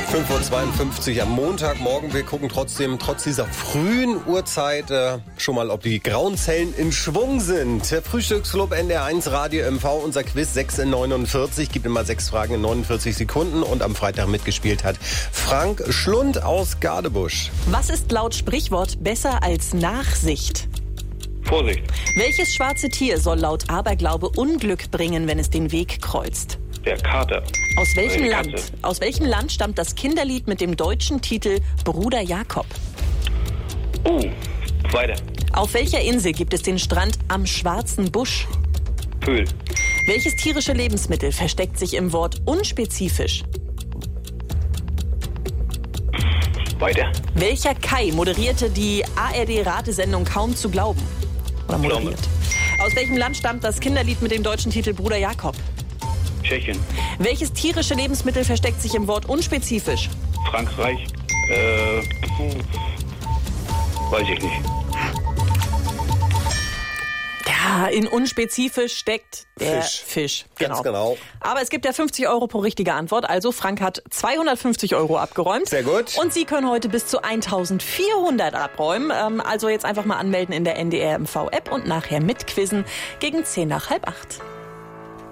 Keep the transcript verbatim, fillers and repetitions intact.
fünf Uhr zweiundfünfzig am Montagmorgen. Wir gucken trotzdem, trotz dieser frühen Uhrzeit, äh, schon mal, ob die grauen Zellen in Schwung sind. Der Frühstücksclub N D R eins Radio M V, unser Quiz sechs in neunundvierzig. Gibt immer sechs Fragen in neunundvierzig Sekunden. Und am Freitag mitgespielt hat Frank Schlund aus Gadebusch. Was ist laut Sprichwort besser als Nachsicht? Vorsicht. Welches schwarze Tier soll laut Aberglaube Unglück bringen, wenn es den Weg kreuzt? Der Kater. Aus welchem Die Land? Katze. Aus welchem Land stammt das Kinderlied mit dem deutschen Titel Bruder Jakob? Oh, weiter. Auf welcher Insel gibt es den Strand am Schwarzen Busch? Föhl. Welches tierische Lebensmittel versteckt sich im Wort unspezifisch? Weiter. Welcher Kai moderierte die A R D-Ratesendung Kaum zu glauben? Oder moderiert? Aus welchem Land stammt das Kinderlied mit dem deutschen Titel Bruder Jakob? Tschechien. Welches tierische Lebensmittel versteckt sich im Wort unspezifisch? Frankreich. Äh, weiß ich nicht. Ja, in unspezifisch steckt der Fisch. Fisch. Ganz genau. Aber es gibt ja fünfzig Euro pro richtige Antwort. Also Frank hat zweihundertfünfzig Euro abgeräumt. Sehr gut. Und Sie können heute bis zu eintausendvierhundert abräumen. Ähm, Also jetzt einfach mal anmelden in der N D R M V App und nachher mitquizzen gegen zehn nach halb acht.